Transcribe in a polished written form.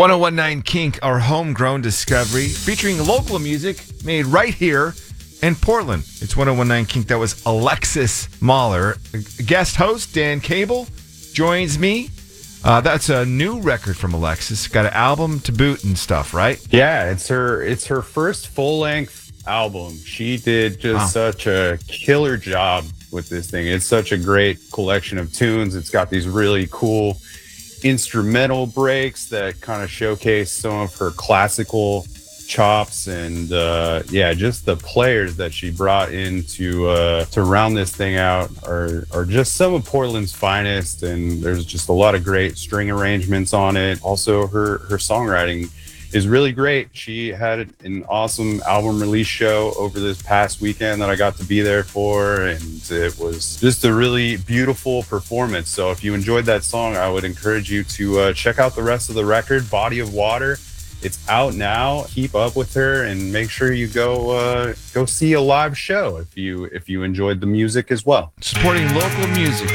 1019 Kink, our homegrown discovery, featuring local music made right here in Portland. It's 1019 Kink. That was Alexis Mahler. Guest host Dan Cable joins me. That's a new record from Alexis. Got an album to boot and stuff, right? Yeah, it's her first full-length album. She did just such a killer job with this thing. It's such a great collection of tunes. It's got these really cool instrumental breaks that kind of showcase some of her classical chops, and just the players that she brought in to round this thing out are just some of Portland's finest. And there's just a lot of great string arrangements on it. Also, her songwriting is really great. She had an awesome album release show over this past weekend that I got to be there for, and it was just a really beautiful performance. So if you enjoyed that song, I would encourage you to check out the rest of the record, Body of Water. It's out now. Keep up with her and make sure you go see a live show if you enjoyed the music as well. Supporting local music.